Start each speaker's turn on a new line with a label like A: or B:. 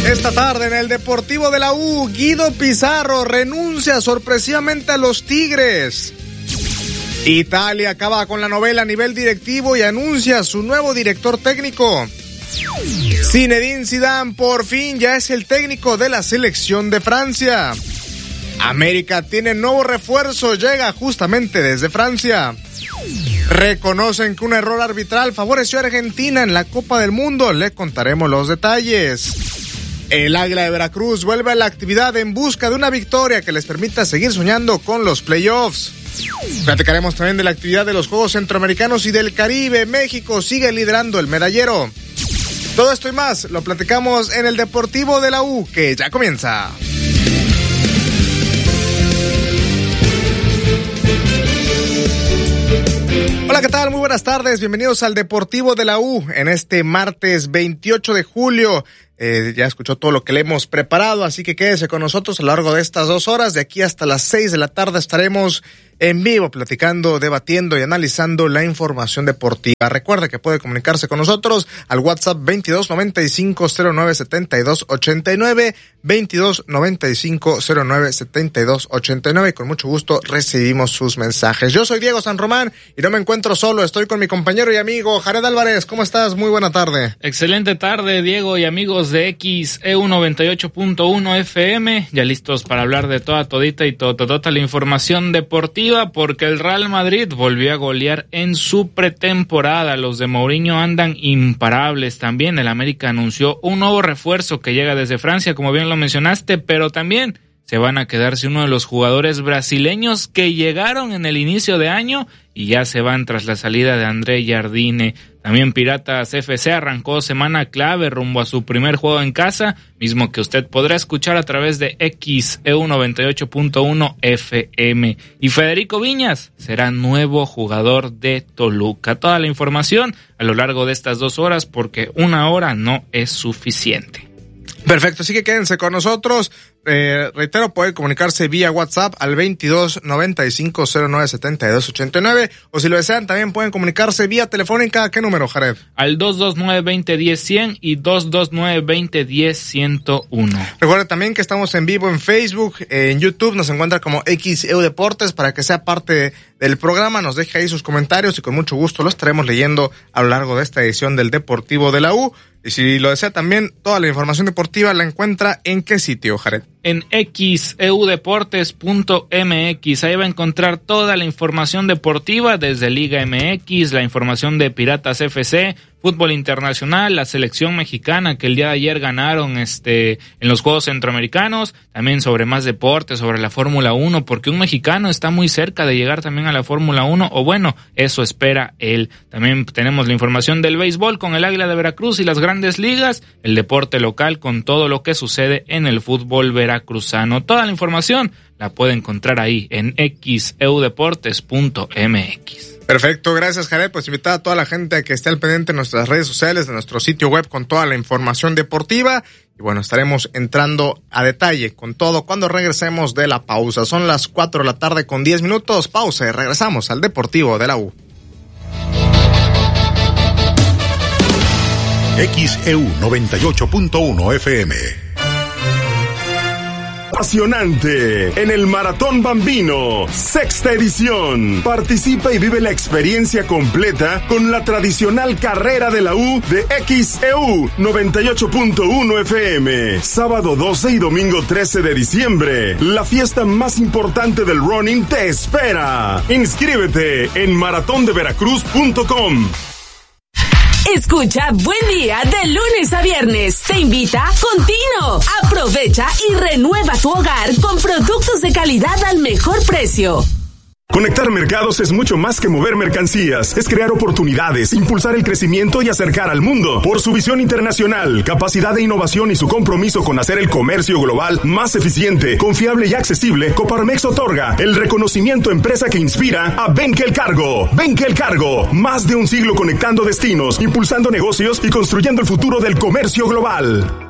A: Esta tarde en el Deportivo de la U, Guido Pizarro renuncia sorpresivamente a los Tigres. Italia acaba con la novela a nivel directivo y anuncia a su nuevo director técnico. Zinedine Zidane por fin ya es el técnico de la selección de Francia. América tiene nuevo refuerzo, llega justamente desde Francia. Reconocen que un error arbitral favoreció a Argentina en la Copa del Mundo, le contaremos los detalles. El Águila de Veracruz vuelve a la actividad en busca de una victoria que les permita seguir soñando con los playoffs. Platicaremos también de la actividad de los Juegos Centroamericanos y del Caribe. México sigue liderando el medallero. Todo esto y más lo platicamos en el Deportivo de la U, que ya comienza. Hola, ¿qué tal? Muy buenas tardes, bienvenidos al Deportivo de la U en este martes 28 de julio. Ya escuchó todo lo que le hemos preparado, así que quédese con nosotros a lo largo de estas 2 horas. De aquí hasta las 6 de la tarde estaremos en vivo platicando, debatiendo y analizando la información deportiva. Recuerde que puede comunicarse con nosotros al WhatsApp 2295-097289, 2295-097289, y con mucho gusto recibimos sus mensajes. Yo soy Diego San Román y no me encuentro solo, estoy con mi compañero y amigo Jared Álvarez. ¿Cómo estás? Muy buena tarde.
B: Excelente tarde, Diego y amigos de XEU 98.1 FM, ya listos para hablar de todita y toda la información deportiva, porque el Real Madrid volvió a golear en su pretemporada. Los de Mourinho andan imparables. También el América anunció un nuevo refuerzo que llega desde Francia, como bien lo mencionaste, pero también se van a quedarse uno de los jugadores brasileños que llegaron en el inicio de año y ya se van tras la salida de André Jardine. También Piratas FC arrancó semana clave rumbo a su primer juego en casa, mismo que usted podrá escuchar a través de XEU 98.1 FM. Y Federico Viñas será nuevo jugador de Toluca. Toda la información a lo largo de estas 2 horas, porque 1 hora no es suficiente.
A: Perfecto, así que quédense con nosotros. Reitero, puede comunicarse vía WhatsApp al 2295-097289, o si lo desean también pueden comunicarse vía telefónica. ¿A qué número, Jared?
B: Al 229-2010-100 y 229-2010-101.
A: Recuerda también que estamos en vivo en Facebook, en YouTube nos encuentra como XEU Deportes, para que sea parte del programa, nos deje ahí sus comentarios y con mucho gusto los estaremos leyendo a lo largo de esta edición del Deportivo de la U. Y si lo desea también, toda la información deportiva la encuentra ¿en qué sitio, Jared?
B: En xeudeportes.mx, ahí va a encontrar toda la información deportiva desde Liga MX, la información de Piratas FC, fútbol internacional, la selección mexicana que el día de ayer ganaron en los Juegos Centroamericanos, también sobre más deportes, sobre la Fórmula 1, porque un mexicano está muy cerca de llegar también a la Fórmula 1, o bueno, eso espera él. También tenemos la información del béisbol con el Águila de Veracruz y las grandes ligas, el deporte local con todo lo que sucede en el fútbol veracruzano. Toda la información la puede encontrar ahí en xeudeportes.mx.
A: Perfecto, gracias, Jared. Pues invitar a toda la gente a que esté al pendiente de nuestras redes sociales, de nuestro sitio web con toda la información deportiva. Y bueno, estaremos entrando a detalle con todo cuando regresemos de la pausa. Son las 4 de la tarde con 10 minutos. Pausa y regresamos al Deportivo de la U.
C: XEU 98.1 FM.
D: Apasionante en el Maratón Bambino, 6ª edición. Participa y vive la experiencia completa con la tradicional carrera de la U de XEU 98.1 FM. Sábado 12 y domingo 13 de diciembre. La fiesta más importante del running te espera. Inscríbete en maratondeveracruz.com.
E: Escucha Buen Día de lunes a viernes. Te invita Contino. Aprovecha y renueva tu hogar con productos de calidad al mejor precio.
D: Conectar mercados es mucho más que mover mercancías, es crear oportunidades, impulsar el crecimiento y acercar al mundo. Por su visión internacional, capacidad de innovación y su compromiso con hacer el comercio global más eficiente, confiable y accesible, Coparmex otorga el reconocimiento Empresa que Inspira a Benkel Cargo. Benkel Cargo, más de un siglo conectando destinos, impulsando negocios y construyendo el futuro del comercio global.